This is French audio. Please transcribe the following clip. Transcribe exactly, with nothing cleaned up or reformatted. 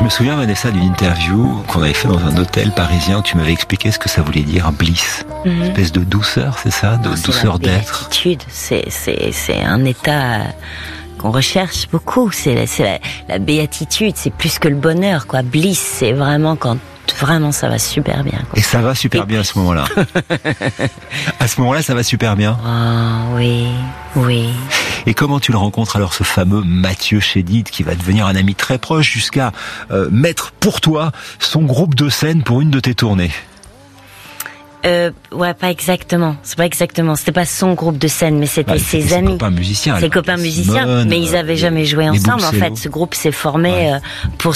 Je me souviens, Vanessa, d'une interview qu'on avait fait dans un hôtel parisien où tu m'avais expliqué ce que ça voulait dire, bliss. Mm-hmm. Une espèce de douceur, c'est ça, de non, douceur c'est la d'être. Béatitude, c'est c'est c'est un état qu'on recherche beaucoup. C'est la, c'est la, la béatitude, c'est plus que le bonheur, quoi. Bliss, c'est vraiment quand vraiment ça va super bien, quoi. Et ça va super Et bien puis... à ce moment-là. À ce moment-là, ça va super bien. Oh, oui, oui. Et comment tu le rencontres alors, ce fameux Mathieu Chédid, qui va devenir un ami très proche jusqu'à euh, mettre pour toi son groupe de scène pour une de tes tournées? Euh, ouais, pas exactement. C'est pas exactement. C'était pas son groupe de scène, mais c'était bah, ses, ses amis. Ses copains musiciens. Ses copains musiciens, Simone, mais ils avaient jamais joué ensemble. En fait, ce groupe s'est formé ouais. euh, pour